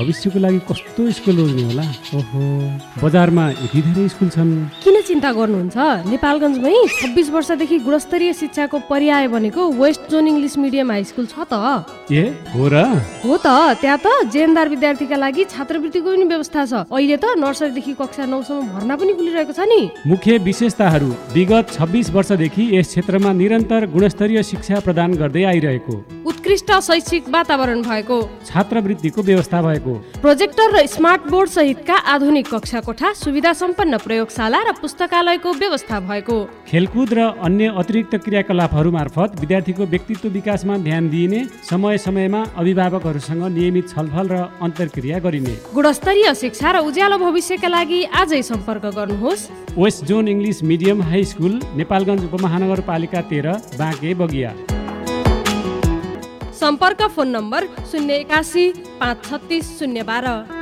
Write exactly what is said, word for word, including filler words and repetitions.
भविष्यको लागि कस्तो स्कुल रोज्ने होला? ओहो, बजारमा यति धेरै स्कुल छन्। किन चिन्ता गर्नुहुन्छ? नेपालगञ्जमै छब्बिस वर्षदेखि गुणस्तरीय शिक्षाको पर्याय बनेको west zone English medium high school छ त। ए हो र? हो त। त्यहाँ त जेएनदार विद्यार्थीका लागि छात्रवृत्तिको पनि व्यवस्था छ। अहिले त नर्सरीदेखि कक्षा नौसम्म भर्ना पनि खुलिरहेको छ नि। मुख्य विशेषताहरू: विगत छब्बिस वर्षदेखि यस क्षेत्रमा निरन्तर गुणस्तरीय शिक्षा प्रदान गर्दै आइरहेको, उत्कृष्ट शैक्षिक वातावरण भएको, छात्रवृत्तिको व्यवस्था भएको, प्रोजेक्टर र स्मार्ट बोर्ड सहितका आधुनिक कक्षा कोठा, सुविधा सम्पन्न प्रयोगशाला र पुस्तकालयको व्यवस्था भएको, खेलकुद र अन्य अतिरिक्त क्रियाकलापहरू मार्फत विद्यार्थीको व्यक्तित्व विकासमा ध्यान दिइने, समय समयमा अभिभावकहरूसँग नियमित छलफल र अन्तर्क्रिया गरिने। गुणस्तरीय शिक्षा र उज्यालो भविष्यका लागि आजै सम्पर्क गर्नुहोस्। West zone English medium high school, Nepalgunj उपमहानगरपालिका तेह्र, बाँके बगिया। सम्पर्क फोन नम्बर शून्य एकासी पाँच छत्तिस शून्य बाह्र।